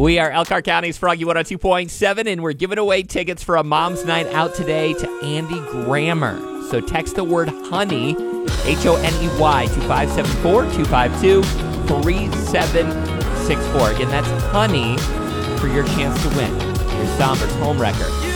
We are Elkhart County's Froggy 102.7, and we're giving away tickets for a mom's night out today to Andy Grammer. So text the word HONEY, HONEY, to 574-252-3764. Again, that's HONEY for your chance to win your Sombers home record.